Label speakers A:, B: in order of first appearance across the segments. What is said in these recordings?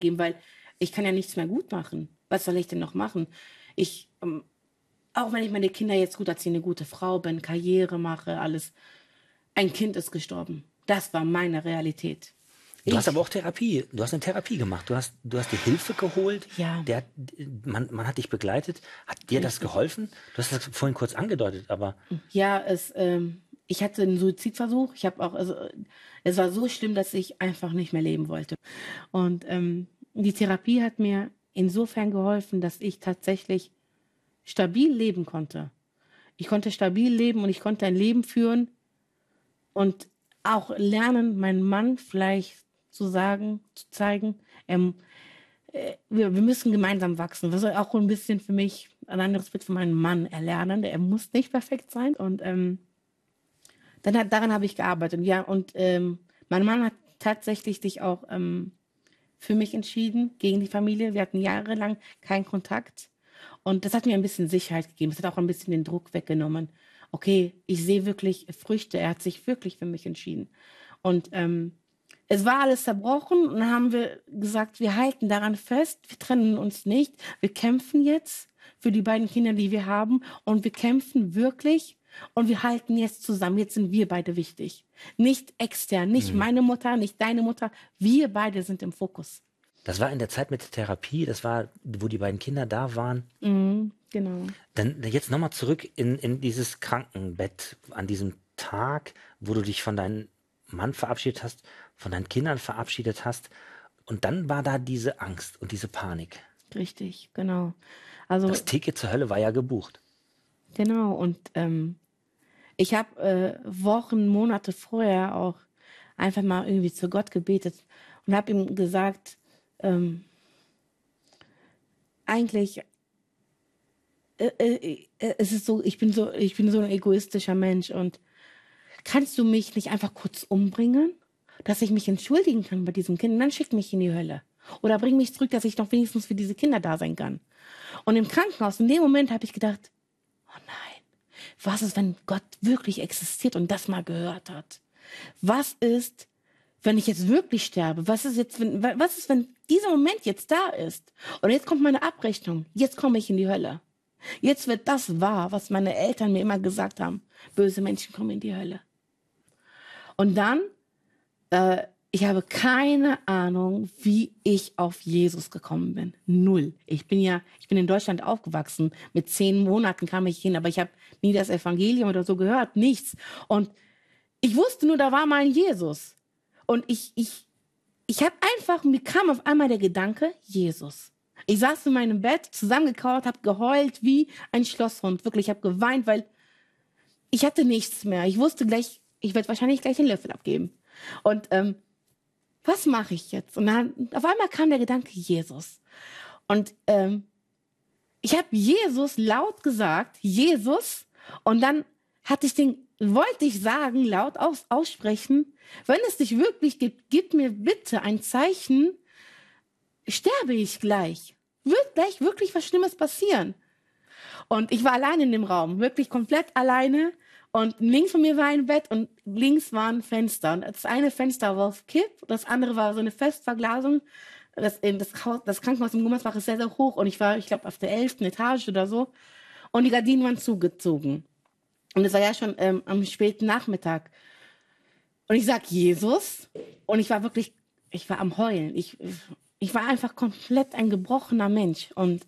A: geben, weil ich kann ja nichts mehr gut machen. Was soll ich denn noch machen? Ich, auch wenn ich meine Kinder jetzt gut erziehe, eine gute Frau bin, Karriere mache, alles. Ein Kind ist gestorben. Das war meine Realität.
B: Du hast aber
A: Ich,
B: auch Therapie. Du hast eine Therapie gemacht. Du hast dir Hilfe geholt.
A: ja,
B: Man hat dich begleitet. Hat dir das
A: richtig.
B: geholfen? Du hast das vorhin kurz angedeutet, aber
A: Ja, ich hatte einen Suizidversuch. Ich habe auch, also, es war so schlimm, dass ich einfach nicht mehr leben wollte. Und die Therapie hat mir insofern geholfen, dass ich tatsächlich stabil leben konnte. Ich konnte stabil leben und ich konnte ein Leben führen und auch lernen, meinem Mann vielleicht zu sagen, zu zeigen, wir müssen gemeinsam wachsen. Das ist auch ein bisschen für mich ein anderes Bild von meinem Mann erlernen. Er muss nicht perfekt sein. Und daran habe ich gearbeitet. Und ja, und mein Mann hat tatsächlich sich auch für mich entschieden, gegen die Familie. Wir hatten jahrelang keinen Kontakt. Und das hat mir ein bisschen Sicherheit gegeben. Das hat auch ein bisschen den Druck weggenommen. Okay, ich sehe wirklich Früchte. Er hat sich wirklich für mich entschieden. Und es war alles zerbrochen und dann haben wir gesagt, wir halten daran fest, wir trennen uns nicht. Wir kämpfen jetzt für die beiden Kinder, die wir haben und wir kämpfen wirklich und wir halten jetzt zusammen. Jetzt sind wir beide wichtig. Nicht extern, nicht meine Mutter, nicht deine Mutter. Wir beide sind im Fokus.
B: das war in der Zeit mit der Therapie, das war, wo die beiden Kinder da waren.
A: Mhm, genau.
B: Dann jetzt nochmal zurück in dieses Krankenbett an diesem Tag, wo du dich von deinem Mann verabschiedet hast, von deinen Kindern verabschiedet hast. Und dann war da diese Angst und diese Panik.
A: Richtig, genau. Also,
B: Das Ticket zur Hölle war ja gebucht.
A: genau. Und ich habe Wochen, Monate vorher auch einfach mal irgendwie zu Gott gebetet und habe ihm gesagt, eigentlich, es ist so, ich bin so ein egoistischer Mensch und kannst du mich nicht einfach kurz umbringen, dass ich mich entschuldigen kann bei diesem Kind und dann schick mich in die Hölle. Oder bring mich zurück, dass ich noch wenigstens für diese Kinder da sein kann. Und im Krankenhaus, in dem Moment habe ich gedacht, oh nein, was ist, wenn Gott wirklich existiert und das mal gehört hat? Was ist, wenn ich jetzt wirklich sterbe? Was ist, wenn dieser Moment jetzt da ist? Und jetzt kommt meine Abrechnung. Jetzt komme ich in die Hölle. Jetzt wird das wahr, was meine Eltern mir immer gesagt haben. Böse Menschen kommen in die Hölle. Und dann, ich habe keine Ahnung, wie ich auf Jesus gekommen bin. Null. Ich bin in Deutschland aufgewachsen. Mit 10 Monaten kam ich hin, aber ich habe nie das Evangelium oder so gehört. Nichts. Und ich wusste nur, da war mal ein Jesus. Und ich habe einfach, mir kam auf einmal der Gedanke, Jesus. Ich saß in meinem Bett, zusammengekauert, habe geheult wie ein Schlosshund. Wirklich, ich habe geweint, weil ich hatte nichts mehr. Ich wusste gleich, ich werde wahrscheinlich gleich den Löffel abgeben. Und was mache ich jetzt? Und dann auf einmal kam der Gedanke, Jesus. Und ich habe Jesus laut gesagt, Jesus. Und dann wollte ich sagen, laut aussprechen, wenn es dich wirklich gibt, gib mir bitte ein Zeichen, sterbe ich gleich. Wird gleich wirklich was Schlimmes passieren. Und ich war alleine in dem Raum, wirklich komplett alleine. Und links von mir war ein Bett und links war ein Fenster. Und das eine Fenster war auf Kipp, das andere war so eine Festverglasung. Das Krankenhaus in Gummersbach ist sehr, sehr hoch und ich glaube, auf der 11. Etage oder so. Und die Gardinen waren zugezogen. Und es war ja schon am späten Nachmittag. Und ich sag Jesus. Und ich war am Heulen. Ich war einfach komplett ein gebrochener Mensch. Und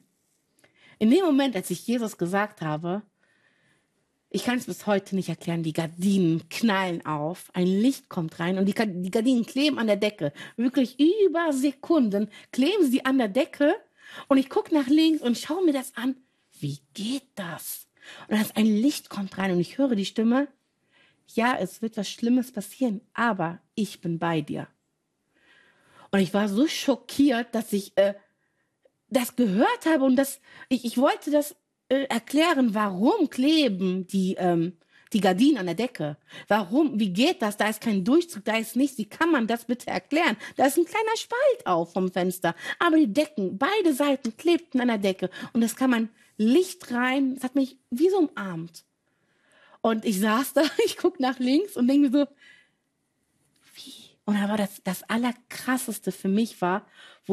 A: in dem Moment, als ich Jesus gesagt habe, ich kann es bis heute nicht erklären, die Gardinen knallen auf, ein Licht kommt rein und die Gardinen kleben an der Decke. Wirklich über Sekunden kleben sie an der Decke und ich gucke nach links und schaue mir das an. Wie geht das? Und dann ein Licht kommt rein und ich höre die Stimme, ja, es wird was Schlimmes passieren, aber ich bin bei dir. Und ich war so schockiert, dass ich das gehört habe und ich wollte das erklären, warum kleben die Gardinen an der Decke? Warum? Wie geht das? Da ist kein Durchzug, da ist nichts. Wie kann man das bitte erklären? Da ist ein kleiner Spalt auf vom Fenster. Aber die Decken, beide Seiten klebten an der Decke. Und es kam ein Licht rein. Es hat mich wie so umarmt. Und ich saß da, ich guck nach links und denke mir so, wie? Und aber das Allerkrasseste für mich war,